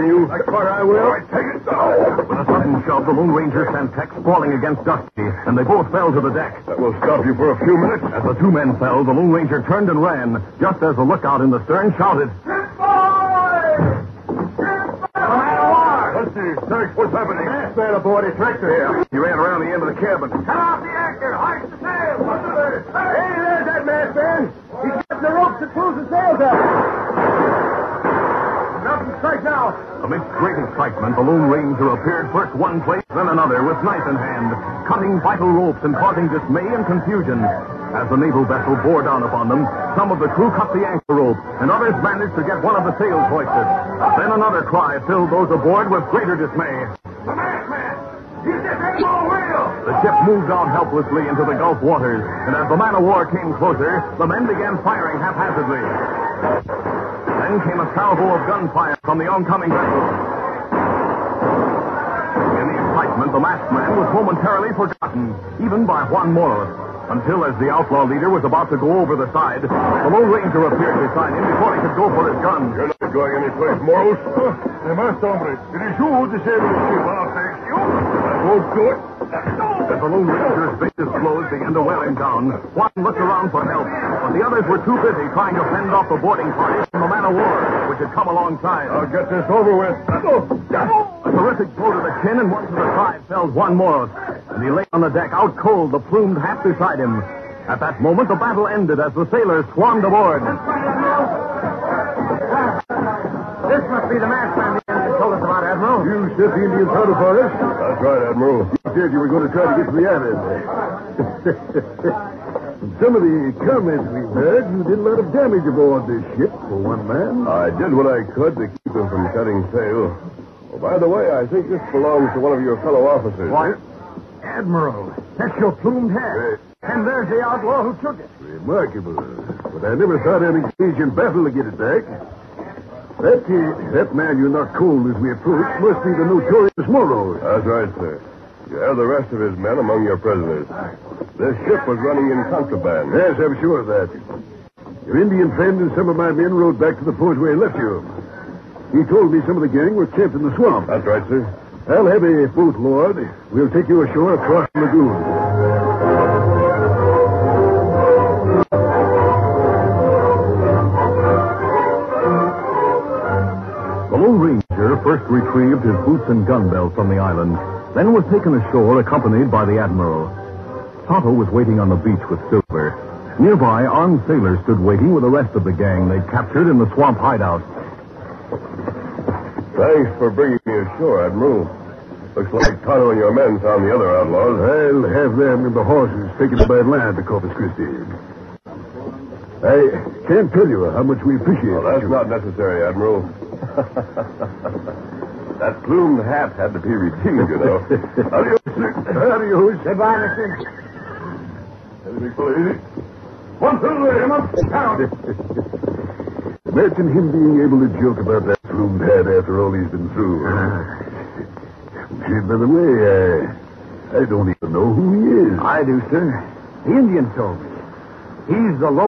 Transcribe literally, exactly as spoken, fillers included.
you. That's what I will. All right, take it. Oh. With a sudden shove, the Lone Ranger sent Tex sprawling against Dusty, and they both fell to the deck. That will stop you for a few minutes. As the two men fell, the Lone Ranger turned and ran, just as the lookout in the stern shouted, Ship boy! Ship boy! Let's see. Tex, what's happening? Man aboard his tractor here. He ran around the end of the cabin. Cut off the anchor. Hoist the sail. What's the matter? Hey, there's that masked man. He's got the ropes that pulls the sails up. Nothing strike now. Amidst great excitement, the Lone Ranger appeared first one place, then another, with knife in hand, cutting vital ropes and causing dismay and confusion. As the naval vessel bore down upon them, some of the crew cut the anchor rope, and others managed to get one of the sails hoisted. Then another cry filled those aboard with greater dismay. The masked man! He's just had more wheel! The ship moved out helplessly into the Gulf waters, and as the man-of-war came closer, the men began firing haphazardly. Then came a salvo of gunfire from the oncoming vessel. In the excitement, the masked man was momentarily forgotten, even by Juan Moros, until as the outlaw leader was about to go over the side, the Lone Ranger appeared beside him before he could go for his gun. You're not going anyplace, Moros. The masked hombre. It is you who disabled the ship. I'll thank you. That won't do it. As the Lone Ranger's vicious blows began to wear him down, Juan looked around for help, but the others were too busy trying to fend off the boarding party from the man-of-war, which had come alongside. I'll get this over with. A terrific blow to the chin and one to the side felled Juan Moros, and he lay on the deck out cold, the plumed hat beside him. At that moment, the battle ended as the sailors swarmed aboard. This must be the masked man the Indians told us about, Admiral. You said the Indians had it for us? That's right, Admiral. You said you were going to try to get to the island. From some of the comments we've heard, you did a lot of damage aboard this ship for one man. I did what I could to keep him from cutting sail. Oh, by the way, I think this belongs to one of your fellow officers. What? Admiral, that's your plumed hat. And there's the outlaw who took it. Remarkable. But I never thought I'd engage in battle to get it back. That, uh, that man you knocked cold as we approached must be the notorious Moros. That's right, sir. You have the rest of his men among your prisoners. This ship was running in contraband. Yes, I'm sure of that. Your Indian friend and some of my men rode back to the point where he left you. He told me some of the gang were camped in the swamp. That's right, sir. I'll have a boat, Lord. We'll take you ashore across the lagoon. The Lone Ranger first retrieved his boots and gun belt from the island, then was taken ashore accompanied by the Admiral. Tonto was waiting on the beach with Silver. Nearby, armed sailors stood waiting with the rest of the gang they'd captured in the swamp hideout. Thanks for bringing me ashore, Admiral. Looks like Tonto and your men found the other outlaws. I'll have them and the horses taken by land to Corpus Christi. I can't tell you how much we appreciate it. Well, that's not necessary, Admiral. That plumed hat had to be redeemed, you know. Adios, sir. Adios. Goodbye, mister. Easy, easy. One, two, three, come on. Down. Imagine him being able to joke about that plumed hat after all he's been through. By the way, I, I don't even know who he is. I do, sir. The Indian told me. He's the Lone